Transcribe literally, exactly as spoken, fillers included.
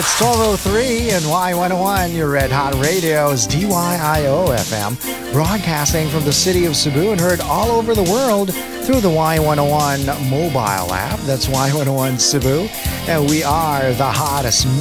It's twelve oh three and Y one oh one, your Red Hot Radio's D Y I O F M, broadcasting from the city of Cebu and heard all over the world through the Y one oh one mobile app. That's Y one oh one Cebu. And we are the hottest